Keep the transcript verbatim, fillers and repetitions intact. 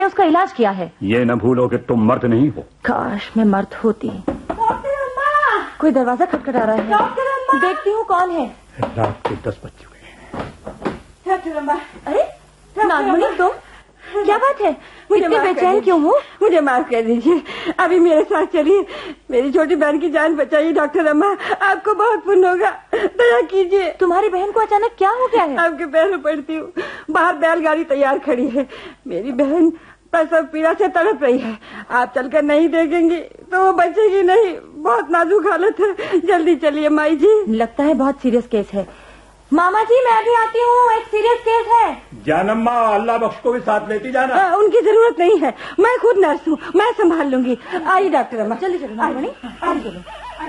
उसका इलाज किया है। ये न भूलो कि तुम मर्द नहीं हो। काश मैं मर्द होती। कोई दरवाजा खटखटा रहा है, देखती हूँ कौन है। रात के दस बज चुके हैं। अरे नागमणि, तुम? क्या बात है, इतने बेचैन क्यों हो? मुझे माफ कर दीजिए, अभी मेरे साथ चलिए, मेरी छोटी बहन की जान बचाइए। डॉक्टर अम्मा, आपको बहुत पुण्य होगा, दया कीजिए। तुम्हारी बहन को अचानक क्या हो गया है? आपके पैरों पड़ती हूँ, बाहर बैलगाड़ी तैयार खड़ी है, मेरी बहन प्रसव पीड़ा से तड़प रही है। आप चलकर नहीं देखेंगे तो वो बचेगी नहीं, बहुत नाजुक हालत है। जल्दी चलिए माई जी। लगता है बहुत सीरियस केस है। मामा जी मैं भी आती हूँ, एक सीरियस केस है। जानम्मा, अल्लाह बख्श को भी साथ लेती जाना। आ, उनकी जरूरत नहीं है, मैं खुद नर्स हूँ, मैं संभाल लूंगी। आइए डॉक्टर अम्मा। जल्दी चलो नागमणि, चलो।